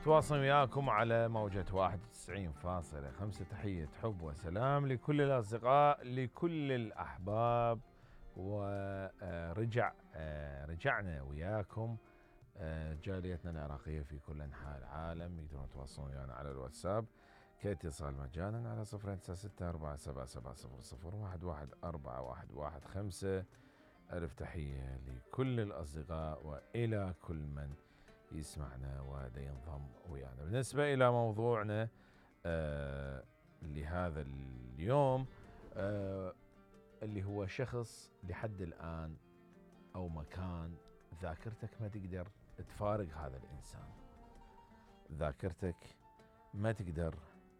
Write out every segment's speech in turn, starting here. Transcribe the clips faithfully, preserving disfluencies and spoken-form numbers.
تواصل وياكم على موجة واحد وتسعين فاصلة خمسة. تحية حب وسلام لكل الأصدقاء، لكل الأحباب. ورجع رجعنا وياكم جاليتنا العراقية في كل أنحاء العالم. يقدرون يتواصلون ويانا على الواتساب كاتصال مجانا على صفر تسعة ستة أربعة سبعة سبعة صفر صفر واحد واحد أربعة واحد واحد خمسة. ألف تحية لكل الأصدقاء وإلى كل من يسمعنا ودا ينضم ويانا. بالنسبة إلى موضوعنا آه لهذا اليوم آه اللي هو شخص لحد الآن أو مكان ذاكرتك ما تقدر تفارق هذا الإنسان، ذاكرتك ما تقدر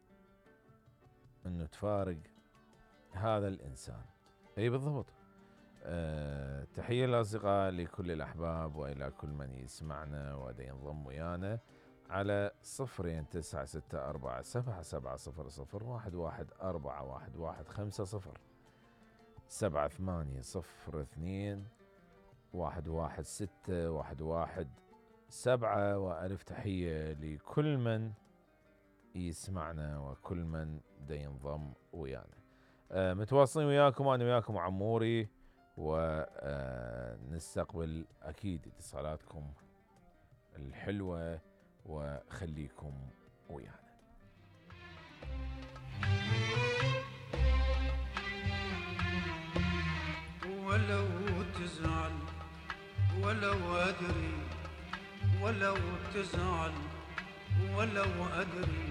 أنه تفارق هذا الإنسان. أي بالضبط. أه تحية للأصدقاء لكل الأحباب وإلى كل من يسمعنا ودا ينضم ويانا على صفرين تسعة ستة أربعة سبعة سبعة صفر صفر واحد واحد أربعة واحد واحد خمسة صفر سبعة ثمانية صفر اثنين واحد واحد ستة واحد واحد سبعة. وألف تحية لكل من يسمعنا وكل من دا ينضم ويانا. أه متواصلين وياكم أنا وياكم عموري، ونستقبل أكيد اتصالاتكم الحلوة وخليكم ويانا. ولو تزعل ولو أدري، ولو تزعل ولو أدري،